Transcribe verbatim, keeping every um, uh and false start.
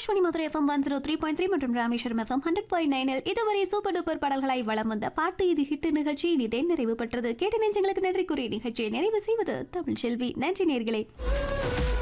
Akashvani Madurai FM one zero three point three மற்றும் Rameswaram FM hundred point நைனில் இதுவரை சூப்பர் டூப்பர் பாடல்களாய் வளம் வந்த பாட்டு இது ஹிட் நிகழ்ச்சி இனிதே நிறைவு பெற்றது. கேட்ட நெஞ்சங்களுக்கு நன்றி கூறி நிகழ்ச்சியை நிறைவு செய்வது தமிழ் செல்வி. நன்றி நேர்களே.